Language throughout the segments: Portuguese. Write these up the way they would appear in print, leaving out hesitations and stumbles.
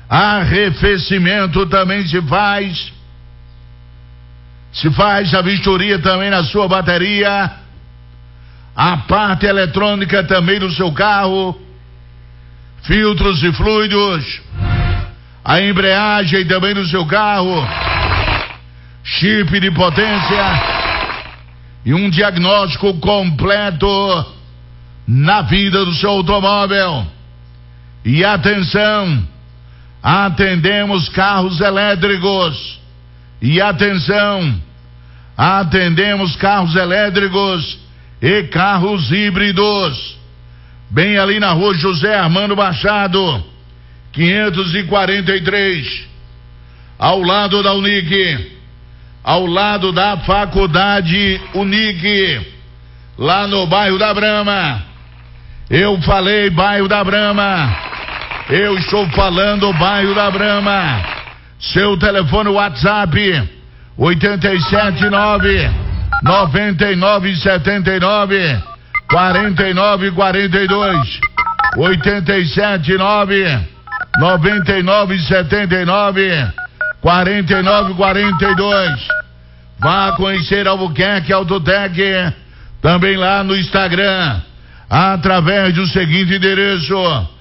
Arrefecimento também se faz a vistoria também na sua bateria, a parte eletrônica também do seu carro, filtros e fluidos, a embreagem também do seu carro, chip de potência e um diagnóstico completo na vida do seu automóvel. E atenção, atendemos carros elétricos. E atenção, atendemos carros elétricos e carros híbridos. Bem ali na rua José Armando Machado, 543, ao lado da Unic, ao lado da Faculdade Unic, lá no bairro da Brama. Eu falei bairro da Brama, eu estou falando bairro da Brama. Seu telefone WhatsApp 879-9979-4942, 879-9979-4942. Vá conhecer Albuquerque Autotec também lá no Instagram, através do seguinte endereço: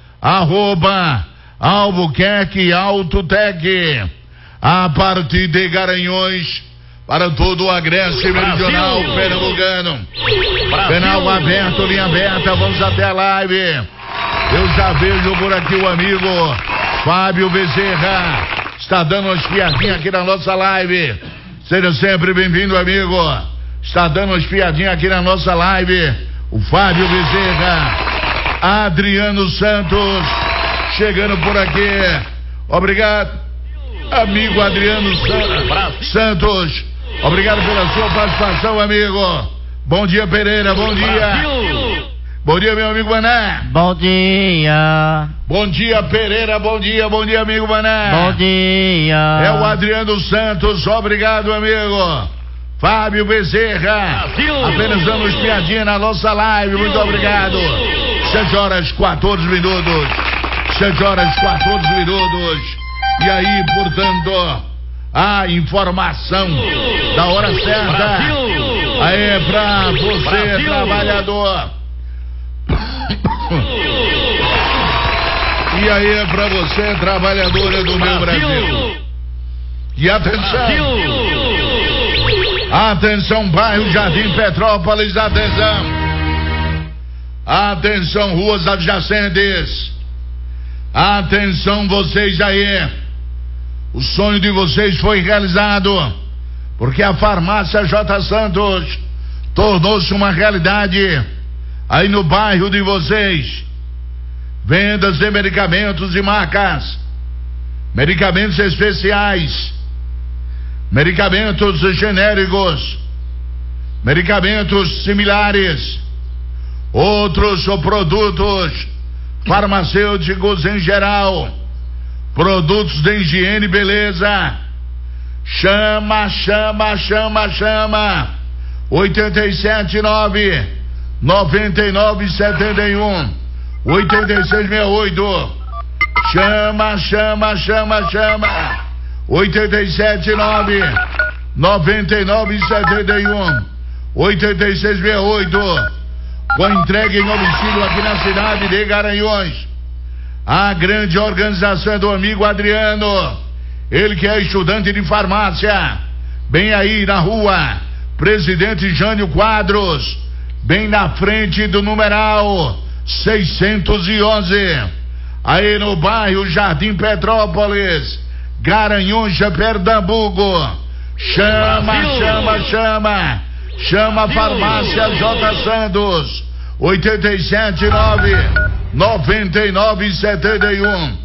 @Albuquerque Autotec, a partir de Garanhuns para todo o Agreste Meridional Pernambucano. Canal aberto, linha aberta, vamos até a live. Eu já vejo por aqui o amigo Fábio Bezerra, está dando uma espiadinha aqui na nossa live. Seja sempre bem-vindo, amigo. Está dando uma espiadinha aqui na nossa live o Fábio Bezerra. Adriano Santos chegando por aqui. Obrigado, amigo Adriano Santos. Obrigado pela sua participação, amigo. Bom dia, Pereira. Bom dia. Bom dia, meu amigo Mané. Bom dia. Bom dia, Pereira. Bom dia, amigo Mané. Bom dia. É o Adriano Santos. Obrigado, amigo. Fábio Bezerra. Apenas dando uma espiadinha na nossa live. Muito obrigado. 7h14. 7h14. E aí, portanto, a informação da hora certa. Aí pra você, trabalhador. E aí pra você, trabalhadora do meu Brasil. E atenção. Atenção, bairro Jardim Petrópolis, atenção. Atenção, ruas adjacentes. Atenção, vocês aí. O sonho de vocês foi realizado, porque a farmácia J. Santos tornou-se uma realidade aí no bairro de vocês. Vendas de medicamentos e marcas, medicamentos especiais, medicamentos genéricos, medicamentos similares, outros produtos farmacêuticos em geral, produtos de higiene e beleza. Chama 879-9971 8668. Chama 879-9971 8668. Com entrega em domicílio aqui na cidade de Garanhuns. A grande organização do amigo Adriano, ele que é estudante de farmácia, bem aí na rua Presidente Jânio Quadros, bem na frente do numeral 611, aí no bairro Jardim Petrópolis, Garanhuns, Pernambuco. Chama a farmácia J. Santos, 879-9971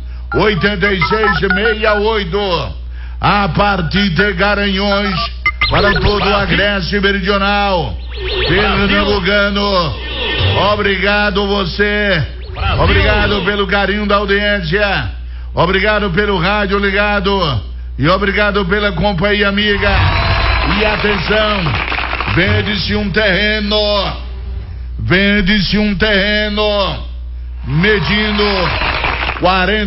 8668, a partir de Garanhuns para todo o Agreste Meridional Pernambucano. Obrigado você, obrigado pelo carinho da audiência, obrigado pelo rádio ligado e obrigado pela companhia amiga. E atenção, vende-se um terreno medindo 40